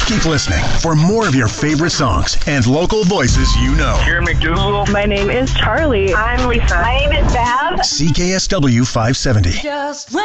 Keep listening for more of your favorite songs and local voices you know. Here McDougal. My name is Charlie. I'm Lisa. My name is Bev. CKSW 570. Just when